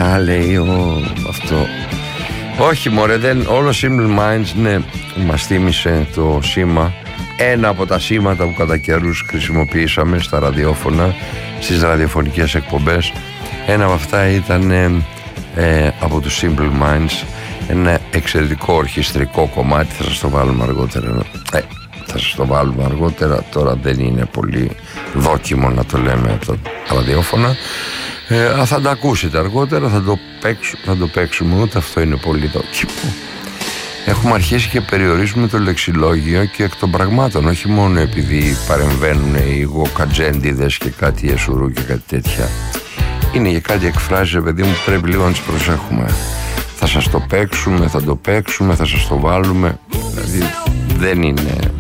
Α, λέει αυτό. Όχι μωρέ, όλο Simple Minds, ναι, μας θύμισε το σήμα. Ένα από τα σήματα που κατά καιρούς χρησιμοποιήσαμε στα ραδιόφωνα, στις ραδιοφωνικές εκπομπές. Ένα από αυτά ήταν από τους Simple Minds, ένα εξαιρετικό ορχιστρικό κομμάτι. Θα σας το βάλουμε αργότερα. Τώρα δεν είναι πολύ δόκιμο να το λέμε από τα ραδιόφωνα. Θα τα ακούσετε αργότερα, θα το παίξουμε, ούτε αυτό είναι πολύ δόκιμο. Έχουμε αρχίσει και περιορίζουμε το λεξιλόγιο και εκ των πραγμάτων, όχι μόνο επειδή παρεμβαίνουν οι γοκατζέντιδες και κάτι εσουρού και κάτι τέτοια. Είναι και κάτι εκφράσεις, παιδί μου, πρέπει λίγο να τις προσέχουμε. Θα σας το παίξουμε, θα σας το βάλουμε, δηλαδή δεν είναι